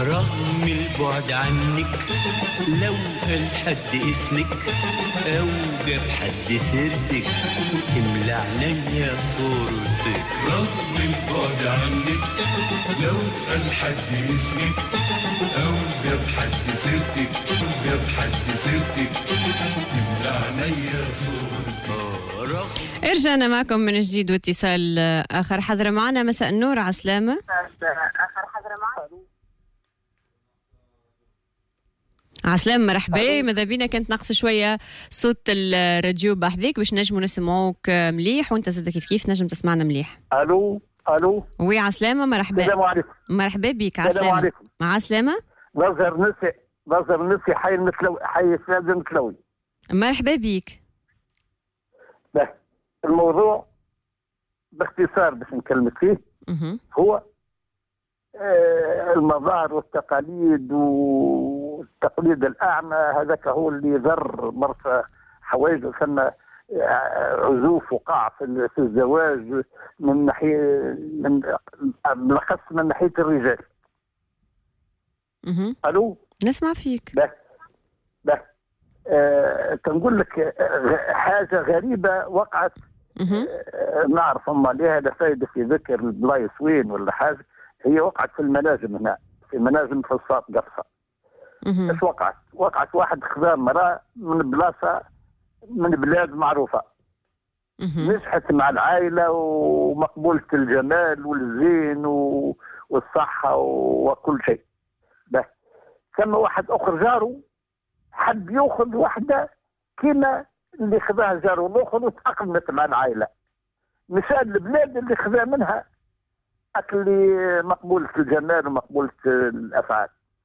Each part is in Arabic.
رغم البعد عنك لو قال حد اسمك أو جاب حد سيرتك تملى عينيا صورتك. رغم البعد عنك لو قال حد اسمك أو جاب حد سيرتك تملى عينيا صورتك. رجعنا معكم من جديد واتصال آخر. حضر معنا مساء النور. عسلامة. عسلامة مرحبا. ماذا بينا كانت نقص شوية صوت الراديو بحذيك باش نجموا نسمعوك مليح، وانت زاد كيف نجم تسمعنا مليح. الو وي عسلامة مرحبا. السلام عليكم. مرحبا بك. عسلامة. السلام عليكم. مع عسلامة. بظهر نسي حي سيد المتلوي. مرحبا بك. الموضوع باختصار باش نكلمك فيه هو المظاهر والتقاليد والتقليد الأعمى. هذاك هو اللي ضر مرسى حوايج وثم عزوف وقع في الزواج من ناحية بالأخص من ناحية الرجال. ألو نسمع فيك. تنقول لك حاجة غريبة وقعت. نعرف أما ليها لا فايدة في ذكر البلايص وين ولا حاجة. هي وقعت في المناجم هنا، في مناجم فصاط قفصة. ايش وقعت واحد خذا مرأة من بلاصة من بلاد معروفة. نجحت مع العائلة ومقبولة الجمال والزين والصحة وكل شيء. ثم واحد أخر جاره حب يأخذ واحدة كما اللي خذاها جاره الأخر وتأقلمت مع العائلة. مثال البلاد اللي خذا منها اللي مقبولة الجمال ومقبولة الأفعال.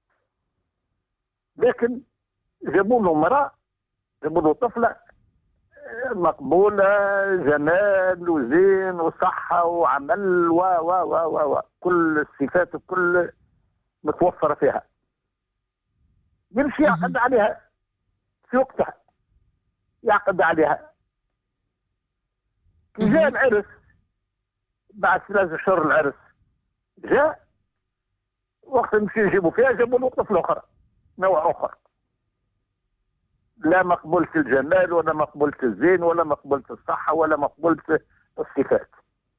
لكن جابوا له مرأة، جابوا له طفلة مقبولة جمال وزين وصحة وعمل و كل الصفات وكل متوفرة فيها. يمشي يعقد عليها في وقتها، يعقد عليها. جاء العرس بعد 3 شهور العرس جاء وقت يمشي يجيبوا فيها جابوا له طفل اخر نوع اخر، لا مقبولة الجمال ولا مقبولة الزين ولا مقبولة الصحة ولا مقبولة الصفات.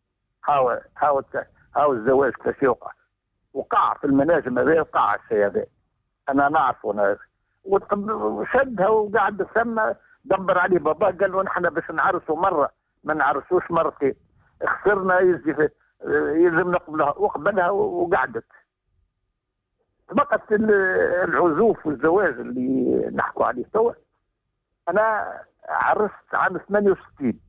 هاو الزواج كيف يوقع. وقع في المناجم هذا، وقع الشيء هذا انا نعرفه. انا وشدها وقعد ثم دبر عليه بابا قال له نحن باش نعرسوا مرة ما نعرسوش مرتين، خسرنا يلزم نقبلها، وقبلها وقعدت. بقت العزوف والزواج اللي نحكوا عليه توا. انا عرست عام 68.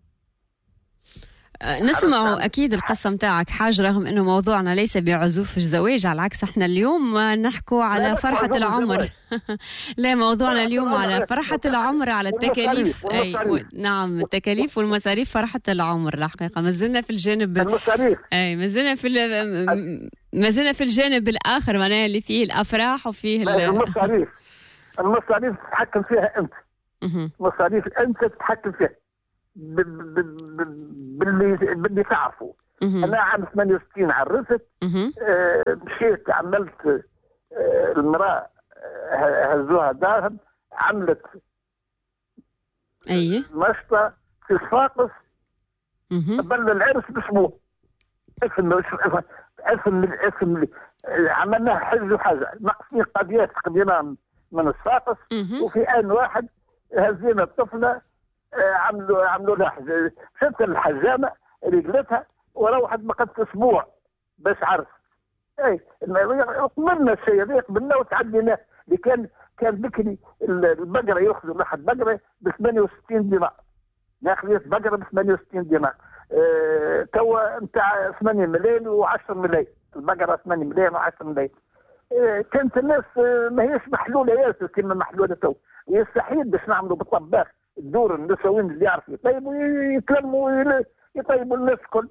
نسمعوا أكيد القصة متاعك حاج، رغم أنه موضوعنا ليس بعزوف الزواج، على العكس احنا اليوم نحكوا على فرحة العمر. لا موضوعنا اليوم على فرحة العمر، على التكاليف. نعم التكاليف والمصاريف، فرحة العمر الحقيقة. ما زلنا في الجانب المصاريف. ما زلنا في الجانب الآخر معناها اللي فيه الأفراح وفيه المصاريف تتحكم فيها أنت. مصاريف أنت تتحكم فيها باللي تعرفه. أنا عام 68 عرست. مشيت عملت المرأة هزوها دارهم، عملت نشطة في صفاقس قبل العرس بأسبوع. اسم عملناها حج وحاجة نقصين قضينا من الصفاقس. وفي آن واحد هزينا الطفلة، عملوا لها شفت الحجامة رجلتها وروحت بقت أسبوع باش عرس. قبلنا الشيء هذا، قبلنا وتعديناه. اللي كان بكري البقرة يأخذوا واحد بقرة ب 68 دينار، ناخذ بقرة ب 68 دينار. توا نتاع 8 ملايين و10 ملايين البقرة، 8 ملايين و10 ملايين. كانت الناس ما هيش محلولة ياسر كما محلولة تو. يستحيل باش نعملوا بالطباخ الدور النسويين اللي يعرفوا يطيبوا يتلموا يطيبوا الناس الكل.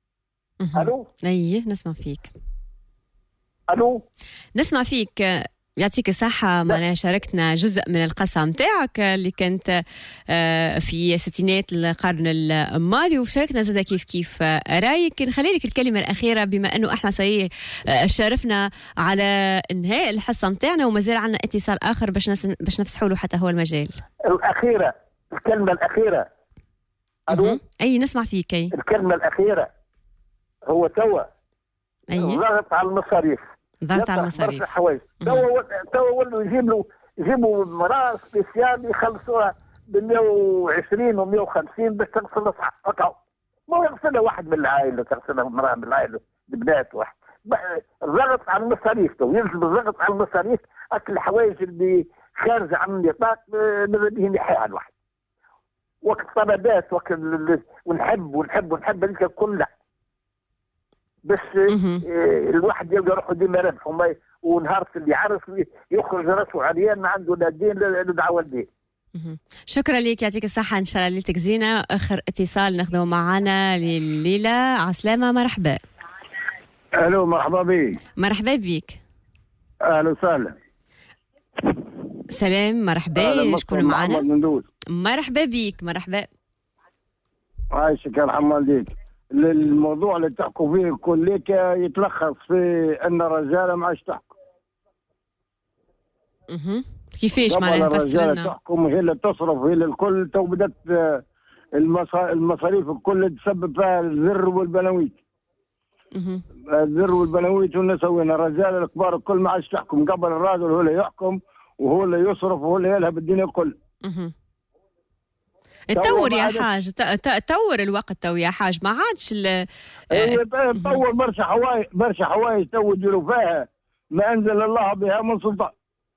الو نسمع فيك. الو نسمع فيك. يعطيك الصحة. معنا شاركتنا جزء من القصة متاعك اللي كانت في ستينات القرن الماضي، وشاركنا زادة كيف رايك. نخلي لك الكلمة الأخيرة بما أنه احنا صحيح شارفنا على انهاء الحصة متاعنا ومازال عنا اتصال آخر باش نفسحوا له حتى هو المجال. الأخيرة، الكلمة الأخيرة. أي نسمع فيك. الكلمة الأخيرة هو توا الضغط على المصاريف. ضغط على المصاريف. توا ولوا يجيبوا مرأة سبيسيال يخلصوها ب 120 و 150 باش تغسل صحتها. مو يغسلها واحد من العائلة، تغسلها امرأة من العائلة بنات واحد. الضغط على المصاريف، تو ينزل الضغط على المصاريف. أكل الحوايج اللي خارجة عن النطاق ماذا به يحيها الواحد. وقت طلبات ونحب هذيك كلها بس الواحد يلقى روحه ديما ربح، ونهار اللي يعرف يخرج راسه عريان ما عنده لا دين لا دعوه والدين. شكرا لك، يعطيك الصحة، إن شاء الله ليلتك زينة. آخر اتصال ناخذه معنا لليلى. عسلامة، مرحبا. ألو، مرحبا بك. مرحبا بك. أهلا وسهلا. سلام، مرحبا. شكون معنا؟ مرحبا بك. مرحبا. عايشك يا الحمال ديك. الموضوع اللي تحكوا فيه كلك يتلخص في أن الرجالة ما عادش تحكم. كيفاش معناها نفسر لنا؟ تحكم، هي اللي تصرف، هي اللي الكل. تو بدات المصاريف الكل تسبب فيها الذر والبنويت. الذر والبنويت ونسوينا. الرجال الكبار الكل ما عادش تحكم. قبل الراجل هو اللي يحكم وهو اللي يصرف وهو اللي يلهب الدنيا الكل. تطور يا حاج، تطور الوقت تو يا حاج، ما عادش تطور. برشا حوايج تو يديروا فيها ما انزل الله بها من سلطان.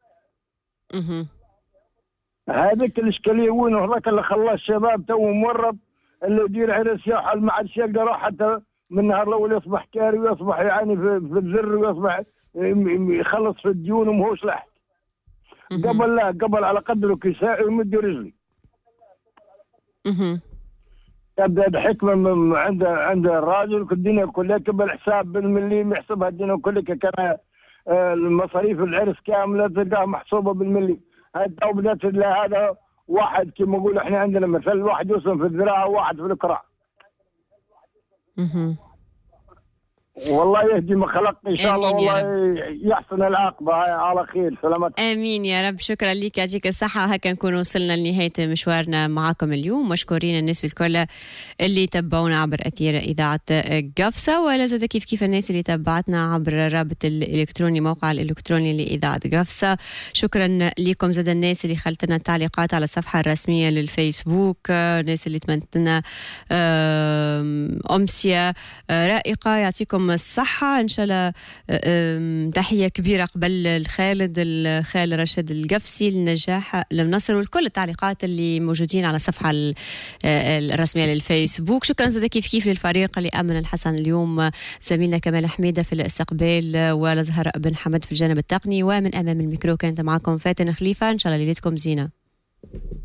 هذيك الاشكاليه وين؟ هذاك اللي خلاه الشباب تو مورب اللي يدير عرس يحل ما عادش يلقى روح حتى من النهار الاول يصبح كاري ويصبح يعني في الذر ويصبح يخلص في الديون وماهوش لاحق. قبل لا، قبل على قدره كسائي ويمد رجلي. تبدا الحكمه عند الراجل. الدنيا كلها بالحساب بالملي يحسبها الدنيا كلها. كان المصاريف العرس كامله تلقاها محسوبه بالملي. هذا بدات هذا واحد كما نقول احنا عندنا مثل واحد يوصل في الذراع وواحد في الكراع. والله يهدي ما خلق ان شاء الله. والله يحسن العاقبه على خير. سلامات. امين يا رب. شكرا لك، يعطيك الصحه. هكا نكون وصلنا لنهايه مشوارنا معكم اليوم. مشكورين الناس الكل اللي تبعونا عبر اثير اذاعه قفصه، ولا زاد كيف الناس اللي تبعتنا عبر الرابط الالكتروني، موقع الالكتروني لاذاعه قفصه. شكرا لكم زاد الناس اللي خلت لنا التعليقات على الصفحه الرسميه للفيسبوك، الناس اللي تمنت لنا امسيه رائقه. يعطيكم الصحة إن شاء الله. تحية كبيرة قبل الخال رشاد القفسي، النجاح للنصر، والكل التعليقات اللي موجودين على الصفحة الرسمية للفيسبوك. شكرا زاد كيف للفريق اللي أمن الحسن اليوم، زميلنا كمال حميدة في الاستقبال والزهر بن حمد في الجانب التقني، ومن أمام الميكرو كانت معكم فاتن خليفة. إن شاء الله ليلتكم زينة.